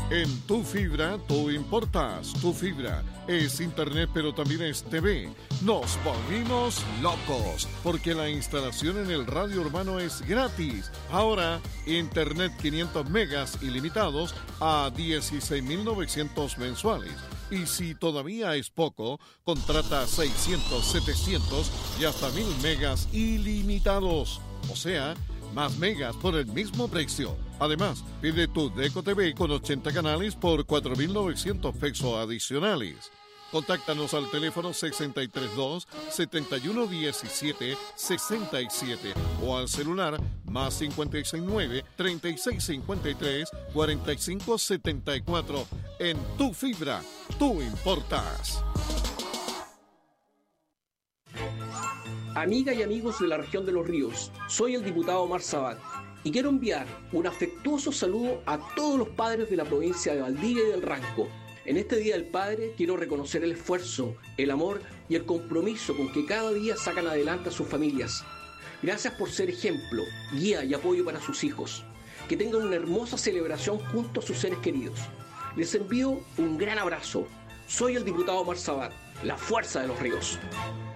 En Tu Fibra, tú importas. Tu Fibra es internet, pero también es TV. Nos volvimos locos porque la instalación en el radio urbano es gratis. Ahora, internet 500 megas ilimitados a 16.900 mensuales. Y si todavía es poco, contrata 600, 700 y hasta 1.000 megas ilimitados. O sea, más megas por el mismo precio. Además, pide tu Deco TV con 80 canales por 4.900 pesos adicionales. Contáctanos al teléfono 632-7117-67 o al celular más 569-3653-4574. En Tu Fibra, tú importas. Amigas y amigos de la región de Los Ríos, soy el diputado Omar Sabat y quiero enviar un afectuoso saludo a todos los padres de la provincia de Valdivia y del Ranco. En este Día del Padre quiero reconocer el esfuerzo, el amor y el compromiso con que cada día sacan adelante a sus familias. Gracias por ser ejemplo, guía y apoyo para sus hijos. Que tengan una hermosa celebración junto a sus seres queridos. Les envío un gran abrazo. Soy el diputado Omar Sabat, la fuerza de Los Ríos.